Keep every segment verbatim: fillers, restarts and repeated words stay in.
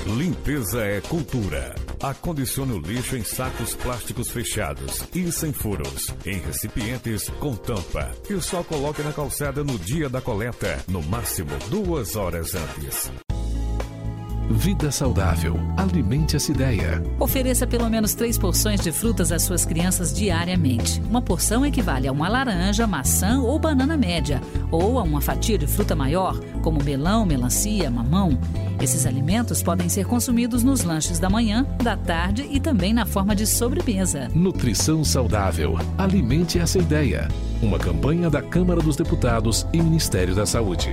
Limpeza é cultura. Acondicione o lixo em sacos plásticos fechados e sem furos, em recipientes com tampa. E só coloque na calçada no dia da coleta, no máximo duas horas antes. Vida saudável. Alimente essa ideia. Ofereça pelo menos três porções de frutas às suas crianças diariamente. Uma porção equivale a uma laranja, maçã ou banana média, ou a uma fatia de fruta maior, como melão, melancia, mamão. Esses alimentos podem ser consumidos nos lanches da manhã, da tarde e também na forma de sobremesa. Nutrição saudável. Alimente essa ideia. Uma campanha da Câmara dos Deputados e Ministério da Saúde.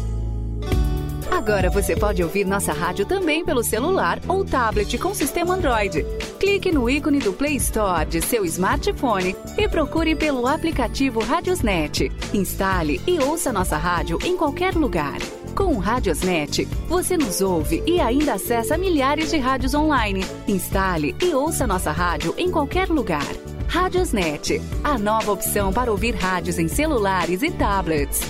Agora você pode ouvir nossa rádio também pelo celular ou tablet com sistema Android. Clique no ícone do Play Store de seu smartphone e procure pelo aplicativo Radiosnet. Instale e ouça nossa rádio em qualquer lugar. Com o Radiosnet, você nos ouve e ainda acessa milhares de rádios online. Instale e ouça nossa rádio em qualquer lugar. Radiosnet, a nova opção para ouvir rádios em celulares e tablets.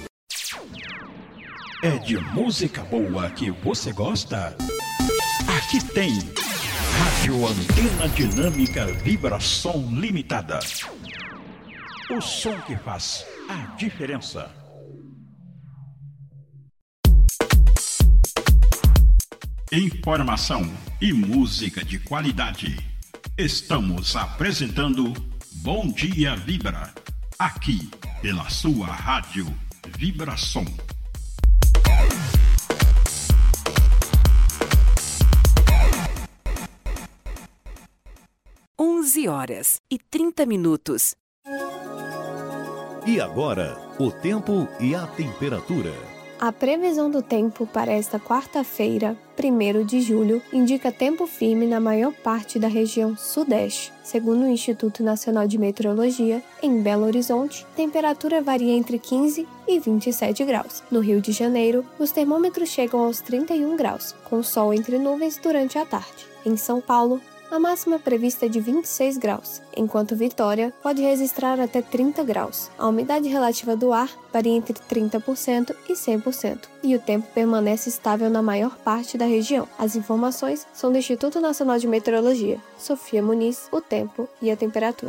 É de música boa que você gosta? Aqui tem Rádio Antena Dinâmica Vibração Limitada. O som que faz a diferença. Informação e música de qualidade. Estamos apresentando Bom Dia Vibra, aqui pela sua Rádio Vibração. onze horas e trinta minutos. E agora, o tempo e a temperatura. A previsão do tempo para esta quarta-feira, primeiro de julho, indica tempo firme na maior parte da região sudeste. Segundo o Instituto Nacional de Meteorologia, em Belo Horizonte, temperatura varia entre quinze e vinte e sete graus. No Rio de Janeiro, os termômetros chegam aos trinta e um graus, com sol entre nuvens durante a tarde. Em São Paulo, a máxima prevista é de vinte e seis graus, enquanto Vitória pode registrar até trinta graus. A umidade relativa do ar varia entre trinta por cento e cem por cento, e o tempo permanece estável na maior parte da região. As informações são do Instituto Nacional de Meteorologia. Sofia Muniz, o tempo e a temperatura.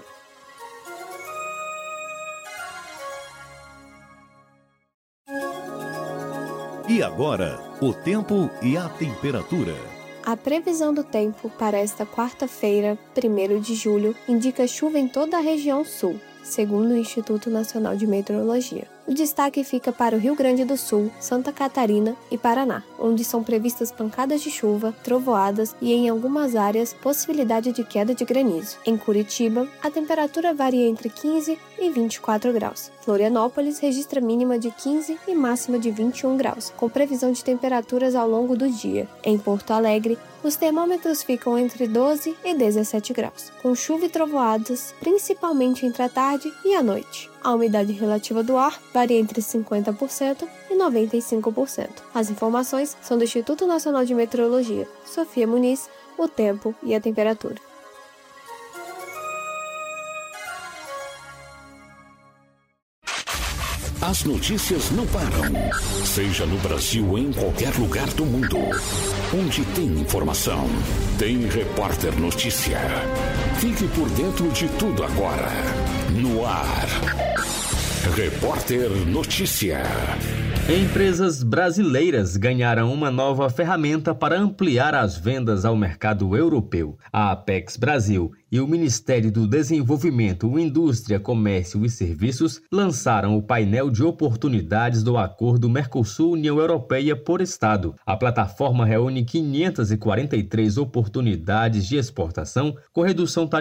E agora, o tempo e a temperatura. A previsão do tempo para esta quarta-feira, primeiro de julho, indica chuva em toda a região sul, segundo o Instituto Nacional de Meteorologia. O destaque fica para o Rio Grande do Sul, Santa Catarina e Paraná, onde são previstas pancadas de chuva, trovoadas e, em algumas áreas, possibilidade de queda de granizo. Em Curitiba, a temperatura varia entre quinze e vinte e quatro graus. Florianópolis registra mínima de quinze e máxima de vinte e um graus, com previsão de temperaturas ao longo do dia. Em Porto Alegre, os termômetros ficam entre doze e dezessete graus, com chuva e trovoadas, principalmente entre a tarde e a noite. A umidade relativa do ar varia entre cinquenta por cento e noventa e cinco por cento. As informações são do Instituto Nacional de Meteorologia. Sofia Muniz, o tempo e a temperatura. As notícias não param. Seja no Brasil ou em qualquer lugar do mundo. Onde tem informação, tem Repórter Notícia. Fique por dentro de tudo agora. No ar. Repórter Notícia. Empresas brasileiras ganharam uma nova ferramenta para ampliar as vendas ao mercado europeu. A Apex Brasil e o Ministério do Desenvolvimento, Indústria, Comércio e Serviços lançaram o painel de oportunidades do Acordo Mercosul-União Europeia por Estado. A plataforma reúne quinhentas e quarenta e três oportunidades de exportação com redução tarifária